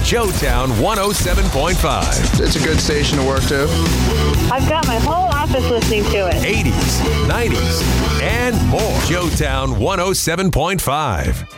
Joetown 107.5. It's a good station to work to. I've got my whole office listening to it. 80s, 90s, and more. Joetown 107.5.